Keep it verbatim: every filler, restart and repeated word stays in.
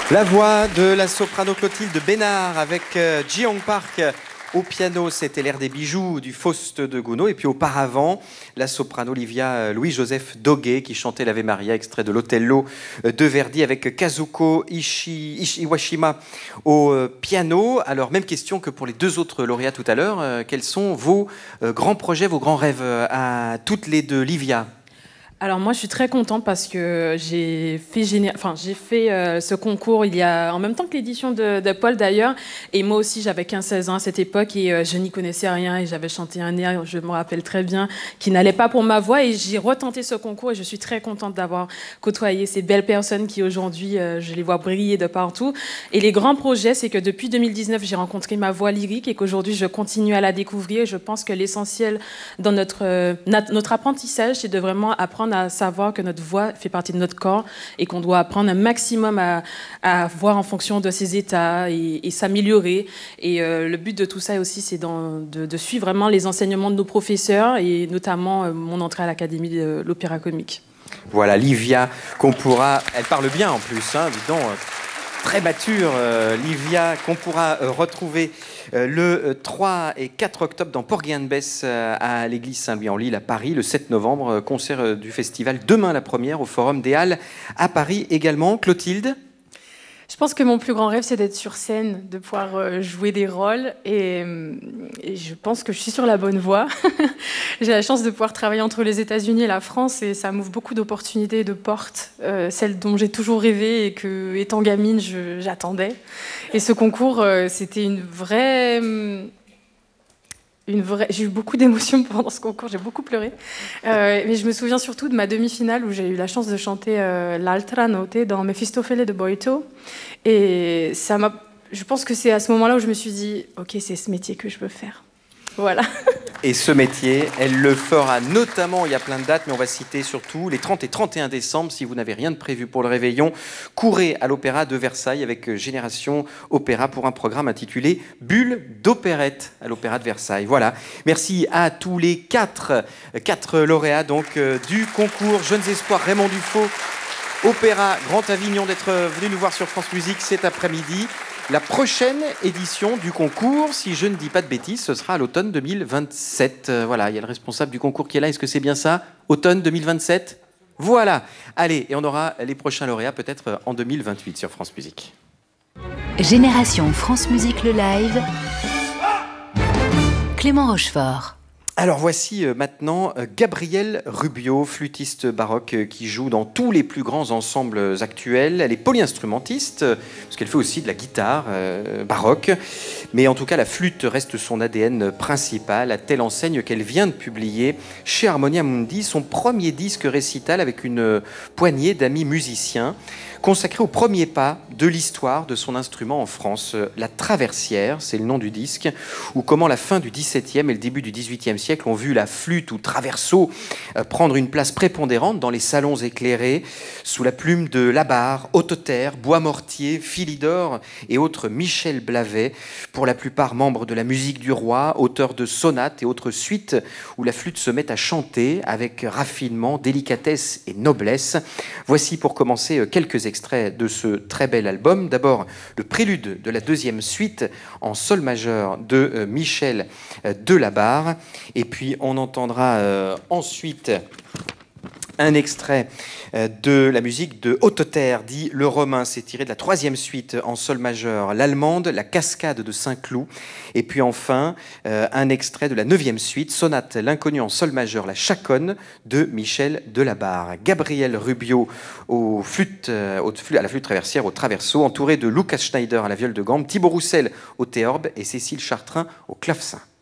La voix de la soprano Clotilde Bénard avec euh, Ji-Hong Park au piano, c'était l'air des bijoux du Faust de Gounod. Et puis auparavant, la soprano Olivia Louis-Joseph Doguet qui chantait l'Ave Maria, extrait de l'Othello de Verdi avec Kazuko Ishi, Ishi, Iwashima au euh, piano. Alors même question que pour les deux autres lauréats tout à l'heure. Euh, quels sont vos euh, grands projets, vos grands rêves euh, à toutes les deux, Livia? Alors moi je suis très contente parce que j'ai fait, géné... enfin, j'ai fait euh, ce concours il y a en même temps que l'édition de, de Paul d'ailleurs, et moi aussi j'avais quinze seize ans à cette époque et euh, je n'y connaissais rien et j'avais chanté un air, je me rappelle très bien, qui n'allait pas pour ma voix, et j'ai retenté ce concours et je suis très contente d'avoir côtoyé ces belles personnes qui aujourd'hui euh, je les vois briller de partout. Et les grands projets, c'est que depuis deux mille dix-neuf j'ai rencontré ma voix lyrique et qu'aujourd'hui je continue à la découvrir. Et je pense que l'essentiel dans notre, euh, notre apprentissage, c'est de vraiment apprendre à savoir que notre voix fait partie de notre corps et qu'on doit apprendre un maximum à, à voir en fonction de ses états et, et s'améliorer. Et euh, le but de tout ça aussi, c'est dans, de, de suivre vraiment les enseignements de nos professeurs et notamment euh, mon entrée à l'Académie de l'Opéra Comique. Voilà, Livia, qu'on pourra... Elle parle bien en plus, hein, dis donc, très mature, euh, Livia, qu'on pourra euh, retrouver euh, le trois et quatre octobre dans Port-Guéhin-de-Besse euh, à l'église Saint-Louis-en-Lille à Paris, le sept novembre, euh, concert euh, du festival Demain la première au Forum des Halles à Paris également. Clotilde? Je pense que mon plus grand rêve, c'est d'être sur scène, de pouvoir jouer des rôles. Et, et je pense que je suis sur la bonne voie. J'ai la chance de pouvoir travailler entre les États-Unis et la France, et ça m'ouvre beaucoup d'opportunités et de portes, euh, celles dont j'ai toujours rêvé et que, étant gamine, je, j'attendais. Et ce concours, euh, c'était une vraie... Une vraie... J'ai eu beaucoup d'émotions pendant ce concours, j'ai beaucoup pleuré. Euh, mais je me souviens surtout de ma demi-finale où j'ai eu la chance de chanter euh, l'Altra Note dans Mefistofele de Boito. Et ça m'a... je pense que c'est à ce moment-là où je me suis dit « Ok, c'est ce métier que je veux faire. » Voilà. Et ce métier, elle le fera notamment, il y a plein de dates, mais on va citer surtout les trente et trente et un décembre. Si vous n'avez rien de prévu pour le réveillon, courez à l'Opéra de Versailles avec Génération Opéra pour un programme intitulé Bulle d'opérette à l'Opéra de Versailles. Voilà. Merci à tous les quatre, quatre lauréats donc, euh, du concours Jeunes Espoirs Raymond Dufaux, Opéra Grand Avignon, d'être venus nous voir sur France Musique cet après-midi. La prochaine édition du concours, si je ne dis pas de bêtises, ce sera à l'automne deux mille vingt-sept. Euh, voilà, il y a le responsable du concours qui est là. Est-ce que c'est bien ça? Automne deux mille vingt-sept? Voilà. Allez, et on aura les prochains lauréats peut-être en deux mille vingt-huit sur France Musique. Génération France Musique le live. Clément Rochefort. Alors voici maintenant Gabrielle Rubio, flûtiste baroque qui joue dans tous les plus grands ensembles actuels. Elle est polyinstrumentiste, parce qu'elle fait aussi de la guitare euh, baroque. Mais en tout cas, la flûte reste son A D N principal, à telle enseigne qu'elle vient de publier chez Harmonia Mundi son premier disque récital avec une poignée d'amis musiciens, consacré au premier pas de l'histoire de son instrument en France, La Traversière, c'est le nom du disque, où comment la fin du dix-septième et le début du dix-huitième siècle ont vu la flûte ou traverso prendre une place prépondérante dans les salons éclairés, sous la plume de Labarre, Hauteterre, Bois-Mortier, Philidor et autres Michel Blavet, pour la plupart membres de la musique du roi, auteurs de sonates et autres suites où la flûte se met à chanter avec raffinement, délicatesse et noblesse. Voici pour commencer quelques extraits de ce très bel album. D'abord, le prélude de la deuxième suite en sol majeur de euh, Michel euh, Delabarre. Et puis, on entendra euh, ensuite un extrait euh, de la musique de Hauteterre, dit Le Romain. C'est tiré de la troisième suite en sol majeur, l'Allemande, la Cascade de Saint-Cloud. Et puis enfin, euh, un extrait de la neuvième suite, sonate L'Inconnu en sol majeur, la Chaconne de Michel Delabarre. Gabrielle Rubio au flûte, euh, au, à la flûte traversière, au traverso, entouré de Lucas Schneider à la viole de gambe, Thibaut Roussel au théorbe et Cécile Chartrain au clavecin.